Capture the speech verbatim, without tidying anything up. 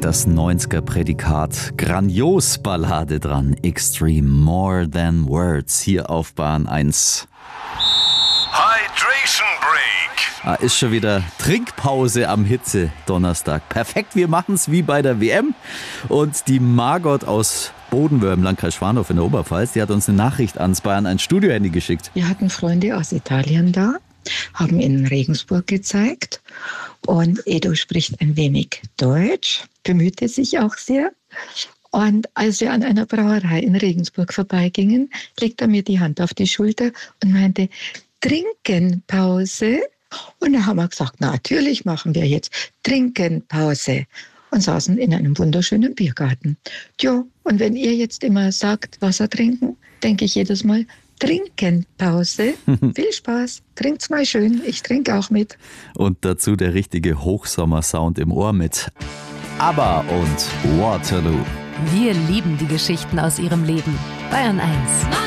Das neunziger-Prädikat, grandios Ballade dran, Extreme, More Than Words, hier auf Bahn eins. Hydration Break. Ah, ist schon wieder Trinkpause am Hitze-Donnerstag. Perfekt, wir machen's wie bei der W M. Und die Margot aus Bodenwöhr im Landkreis Schwandorf in der Oberpfalz, die hat uns eine Nachricht ans Bayern ein Studio-Handy geschickt. Wir hatten Freunde aus Italien da, haben in Regensburg gezeigt und Edo spricht ein wenig Deutsch, bemühte sich auch sehr. Und als wir an einer Brauerei in Regensburg vorbeigingen, legte er mir die Hand auf die Schulter und meinte, Trinkenpause. Und da haben wir gesagt, natürlich machen wir jetzt Trinkenpause. Und saßen in einem wunderschönen Biergarten. Tja, und wenn ihr jetzt immer sagt, Wasser trinken, denke ich jedes Mal, Trinkenpause. Viel Spaß, trinkt's mal schön, ich trinke auch mit. Und dazu der richtige Hochsommersound im Ohr mit ABBA und Waterloo. Wir lieben die Geschichten aus ihrem Leben. Bayern eins.